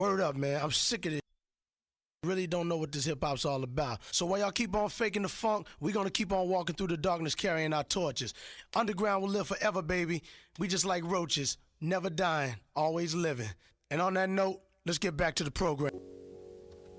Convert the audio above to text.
Word up, man. I'm sick of this. Really don't know what this hip hop's all about. So while y'all keep on faking the funk, we're gonna keep on walking through the darkness carrying our torches. Underground will live forever, baby. We just like roaches, never dying, always living. And on that note, let's get back to the program.